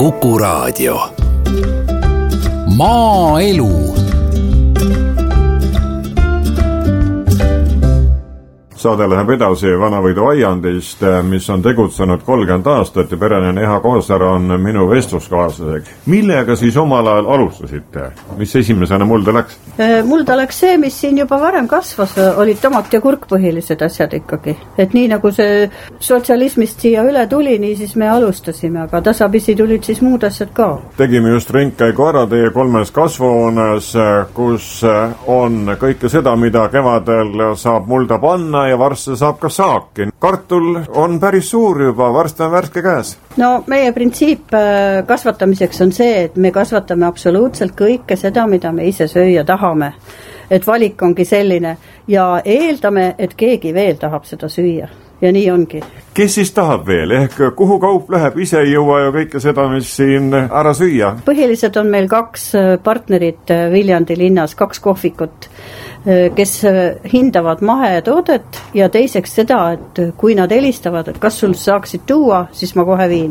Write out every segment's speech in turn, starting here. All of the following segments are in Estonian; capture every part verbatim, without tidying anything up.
Kuku Raadio. Maaelu. Saade läheb edasi Vanavõidu aiandist, mis on tegutsenud kolmkümmend aastat ja perene Eha Koosar on minu vestluskaaslaseks. Millega siis omal ajal alustasite? Mis esimesena mulda läks? Mulda läks see, mis siin juba varem kasvas, olid tomat ja kurk põhilised asjad ikkagi. Et nii nagu see sotsialismist siia üle tuli, nii siis me alustasime, aga tasapisi tulid siis muud asjad ka. Tegime just ringkäigu ära teie kolmes kasvuhoones, kus on kõike seda, mida kevadel saab mulda panna ja varsti saab ka saaki. Kartul on päris suur juba, varsti on värske käes. No meie printsiip kasvatamiseks on see, et me kasvatame absoluutselt kõike seda, mida me ise süüa tahame. Et valik ongi selline ja eeldame, et keegi veel tahab seda süüa. Ja nii ongi. Kes siis tahab veel? Ehk kuhu kaup läheb? Ise ei jõua ju kõike seda, mis siin ära süüa? Põhiliselt on meil kaks partnerit Viljandi linnas, kaks kohvikut, kes hindavad mahetoodet ja teiseks seda, et kui nad helistavad, et kas sul saaksid tuua, siis ma kohe viin.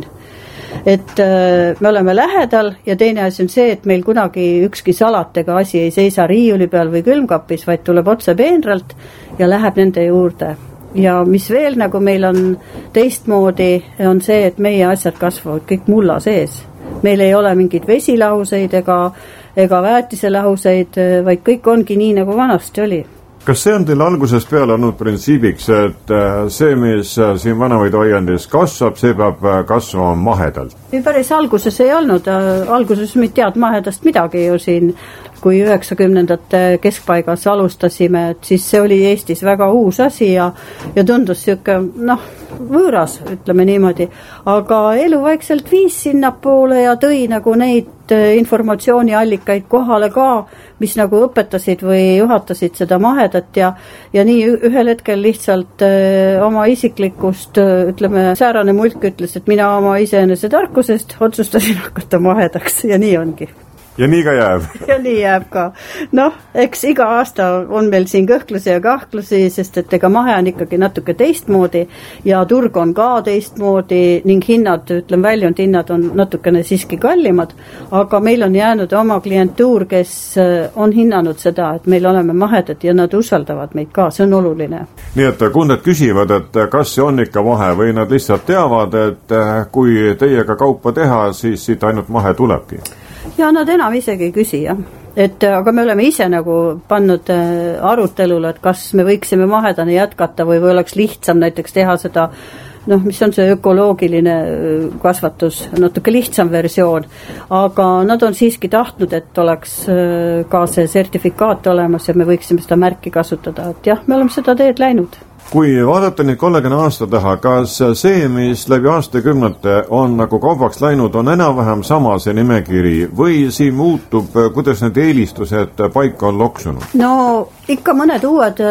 Et me oleme lähedal ja teine asi on see, et meil kunagi ükski salatega asi ei seisa riiuli peal või külmkapis, vaid tuleb otse peenralt ja läheb nende juurde. Ja mis veel nagu meil on teistmoodi, on see, et meie asjad kasvavad kõik mulla sees. Meil ei ole mingid vesilahuseid ega, ega väetiselahuseid, vaid kõik ongi nii, nagu vanasti oli. Kas see on teil algusest peale olnud printsiibiks, et see, mis siin Vanavõidu aiandis kasvab, see peab kasvama mahedalt? Ei, päris alguses ei olnud. Alguses me tead mahedast midagi ju siin, kui üheksakümnendate keskpaigas alustasime, et siis see oli Eestis väga uus asi ja, ja tundus siuke, noh, võõras, ütleme niimoodi. Aga elu vaikselt viis sinna poole ja tõi nagu neid informatsiooniallikaid kohale ka, mis nagu õpetasid või juhatasid seda mahedat ja, ja nii ühel hetkel lihtsalt öö, oma isiklikust, ütleme, säärane mulk ütles, et mina oma iseenese tarkusest otsustasin hakata mahedaks ja nii ongi. Ja nii ka jääb. Ja nii jääb ka. Noh, eks iga aasta on meil siin kõhklusi ja kahklusi, sest et ega mahe on ikkagi natuke teistmoodi ja turg on ka teistmoodi ning hinnad, ütleme, väljund hinnad on natukene siiski kallimad, aga meil on jäänud oma klientuur, kes on hinnanud seda, et meil oleme mahedad ja nad usaldavad meid ka, see on oluline. Nii et kunded küsivad, et kas see on ikka mahe või nad lihtsalt teavad, et kui teiega kaupa teha, siis siit ainult mahe tulebki. Ja nad enam isegi ei küsi, jah. Et, aga me oleme ise nagu pannud arutelule, et kas me võiksime mahedane jätkata või või oleks lihtsam näiteks teha seda, noh, mis on see ökoloogiline kasvatus, natuke lihtsam versioon. Aga nad on siiski tahtnud, et oleks ka see sertifikaat olemas ja me võiksime seda märki kasutada. Et jah, me oleme seda teed läinud. Kui vaadata nüüd kolmekümne aasta taha, kas see, mis läbi aastakümnete on nagu kaubaks läinud, on enam-vähem sama see nimekiri või siin muutub, kuidas need eelistused paika on loksunud? No ikka mõned uued,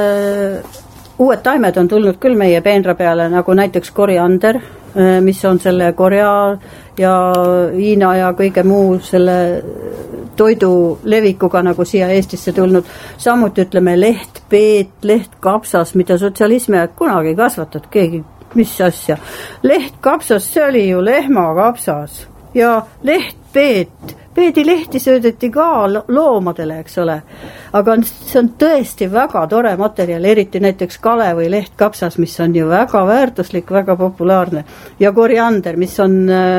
uued taimed on tulnud küll meie peenra peale, nagu näiteks koriander, mis on selle korja ja viina ja kõige muu selle toidu levikuga nagu siia Eestisse tulnud. Samuti ütleme lehtpeet, lehtkapsas, mida sotsialismi ajal kunagi kasvatud, keegi, mis asja. Lehtkapsas, see oli ju lehmakapsas ja lehtpeet. Peedilehti söödeti ka loomadele, eks ole. Aga see on tõesti väga tore materjal, eriti näiteks kale või lehtkapsas, mis on ju väga väärtuslik, väga populaarne. Ja koriander, mis on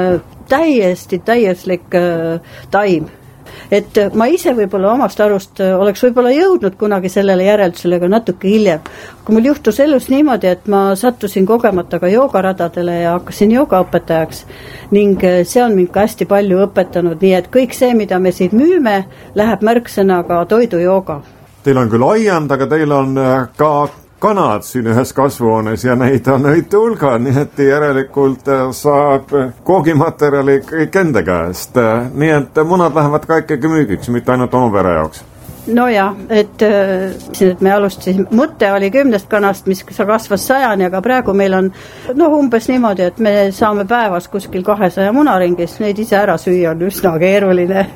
täiesti täieslik taim. Et ma ise võib-olla omast arust oleks võib-olla jõudnud kunagi sellele järeldusele natuke hiljem. Kui mul juhtus elus niimoodi, et ma sattusin kogemata ka joogaradadele ja hakkasin joogaõpetajaks ning see on mind ka hästi palju õpetanud, nii et kõik see, mida me siin müüme, läheb märksõnaga toidujooga. Teil on küll aiand, aga teil on ka kanad siin ühes kasvuhoones ja neid on õitu hulga, nii et järelikult saab koogimaterjali kõik enda käest. Nii et munad lähevad ka ikkagi müügiks, mitte ainult oma pere jaoks. No jah, et, et me alustasime, mõte oli kümnest kanast, mis kasvas sajani, aga praegu meil on no, umbes niimoodi, et me saame päevas kuskil kahesaja munaringis, neid ise ära süüa on üsna keeruline.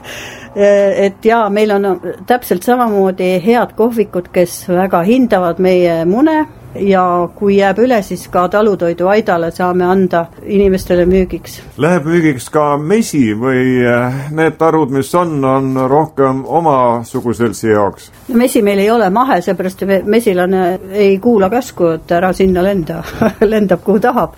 Et jaa, meil on täpselt samamoodi head kohvikud, kes väga hindavad meie mune ja kui jääb üle, siis ka talutoidu aidale saame anda inimestele müügiks. Läheb müügiks ka mesi või need tarud, mis on, on rohkem oma suguseltsi jaoks? No mesi meil ei ole mahe, seepärast mesilane ei kuula käsku, et ära sinna lenda, lendab kuhu tahab.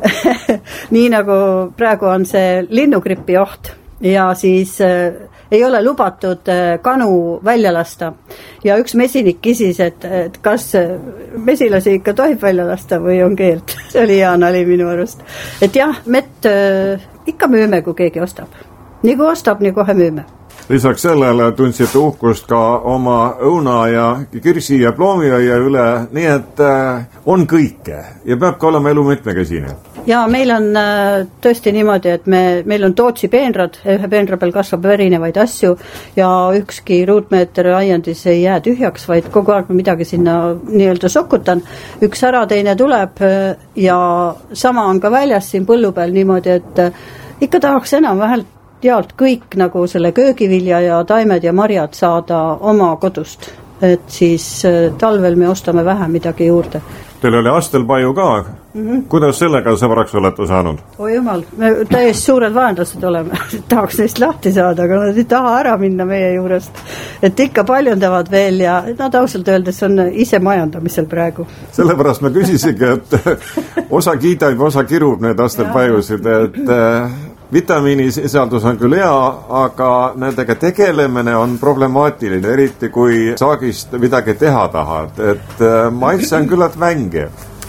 Nii nagu praegu on see linnugripi oht ja siis ei ole lubatud kanu välja lasta. Ja üks mesinik kisis, et, et kas mesilasi ikka tohib välja lasta või on keeld. See oli hea nali minu arust. Et jah, mett ikka müüme, kui keegi ostab. Nii kui ostab, nii kohe müüme. Lisaks sellele tundsite uhkust ka oma õuna ja kirsi ja ploomiaia üle, nii et on kõike ja peab ka olema elu mitmekesine. Ja meil on tõesti niimoodi, et me, meil on Tootsi peenrad, ühe peenra peal kasvab erinevaid asju ja ükski ruutmeeter aiandis ei jää tühjaks, vaid kogu aeg midagi sinna nii-öelda sokutan. Üks ära teine tuleb ja sama on ka väljas siin põllu peal niimoodi, et ikka tahaks enam vähelt jaalt kõik nagu selle köögivilja ja taimed ja marjad saada oma kodust, et siis talvel me ostame vähe midagi juurde. Teil oli astelpaju ka. Mm-hmm. Kuidas sellega sõbraks olete saanud? Oi jumal, me täiesti suured vaenlased oleme. Tahaks neist lahti saada, aga nad ei taha ära minna meie juurest. Et ikka paljundavad veel ja nad ausalt öeldes on ise majandamisel praegu. Sellepärast me küsisigi, et osa kiidab, osa kirub need astelpajusid, et vitamiinisisaldus on küll hea, aga nendega tegelemine on problemaatiline, eriti kui saagist midagi teha tahad, et maitse on küllalt vänge.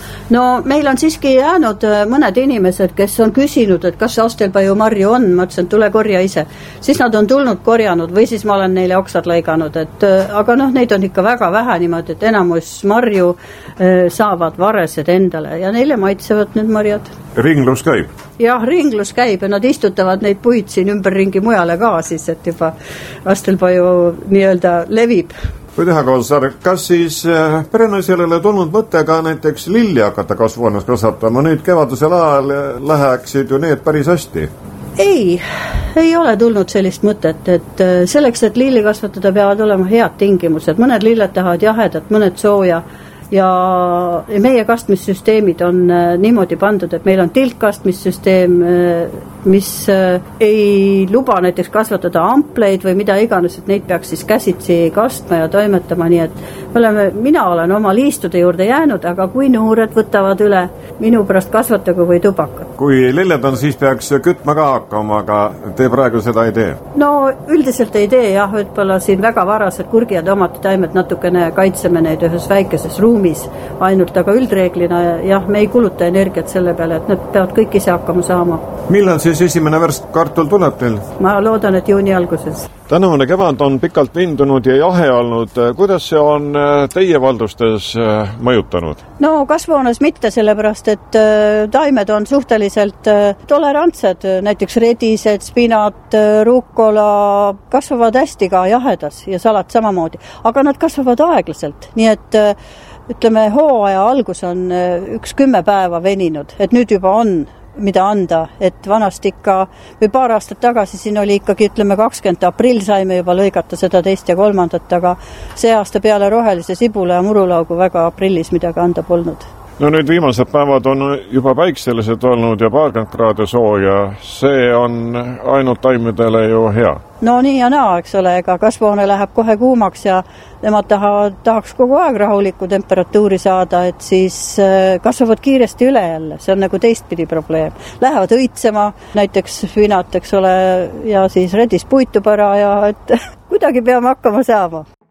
No meil on siiski jäänud mõned inimesed, kes on küsinud, et kas astelpaju marju on, ma ütlesin, tule korja ise. Siis nad on tulnud korjanud või siis ma olen neile oksad lõiganud, et, aga noh, neid on ikka väga vähe niimoodi, et enamus marju saavad varesed endale ja neile maitsevad need marjad. Ringlus käib? Jah, ringlus käib ja nad istutavad neid puid siin ümberringi mujale ka siis, et juba astelpaju nii-öelda levib. Või teha Koolsaar, kas siis perenaisele tulnud mõte ka näiteks lilli hakata kasvuhoones kasvatama? Nüüd kevadusel ajal läheksid ju need päris hästi. Ei, ei ole tulnud sellist mõtet, et selleks, et lilli kasvatada peavad olema head tingimused. Mõned lilled tahavad jahedat, mõned sooja ja meie kastmissüsteemid on niimoodi pandud, et meil on tiltkastmissüsteem, mis ei luba näiteks kasvatada ampleid või mida iganes, et neid peaks siis käsitsi kastma ja toimetama, nii et me oleme, mina olen oma liistude juurde jäänud, aga kui noored võtavad üle, minu pärast kasvatagu või tubakat. Kui lilled on, siis peaks kütma ka hakkama, aga te praegu seda ei tee? No üldiselt ei tee, jah, võtpala siin väga varased kurgi ja tomatitaimed natukene kaitseme neid ühes väikeses ruumis ainult, aga üldreeglina jah, me ei kuluta energiat selle peale, et nad peavad kõik ise hakkama saama. Millal siis esimene värsk kartul tuleb teil? Ma loodan, et juuni alguses. Tänavune kevad on pikalt vindunud ja jahe olnud. Kuidas see on teie valdustes mõjutanud? No kasvuhoones mitte, sellepärast, et taimed on suhteliselt tolerantsed. Näiteks redised, spinat, rukola kasvavad hästi ka jahedas ja salat samamoodi. Aga nad kasvavad aeglaselt, nii et ütleme, hooaja algus on üks kümme päeva veninud, et nüüd juba on mida anda, et vanast ikka või paar aastat tagasi siin oli ikkagi, ütleme, kakskümmend aprill saime juba lõigata seda teist ja kolmandat, aga see aasta peale rohelise sibula ja murulaugu väga aprillis midagi anda polnud. No nüüd viimased päevad on juba päikselised olnud ja paarkümmend kraadi sooja, see on ainult taimedele ju hea. No nii ja naa, eks ole, ega kasvuhoone läheb kohe kuumaks ja nemad tahavad, tahaks kogu aeg rahulikku temperatuuri saada, et siis kasvavad kiiresti üle jälle, see on nagu teistpidi probleem. Lähevad õitsema, näiteks vinat, eks ole, ja siis redis puitub ära ja et kuidagi peame hakkama saama.